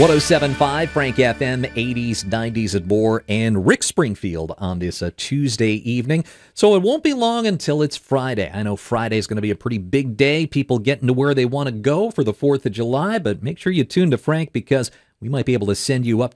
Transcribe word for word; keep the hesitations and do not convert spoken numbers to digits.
one oh seven point five Frank F M, eighties, nineties, and more, and Rick Springfield on this uh, Tuesday evening. So it won't be long until it's Friday. I know Friday is going to be a pretty big day, people getting to where they want to go for the fourth of July, but make sure you tune to Frank because we might be able to send you up